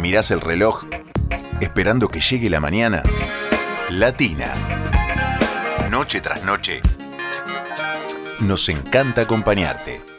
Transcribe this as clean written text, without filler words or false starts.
mirás el reloj esperando que llegue la mañana. Latina. Noche tras noche. Nos encanta acompañarte.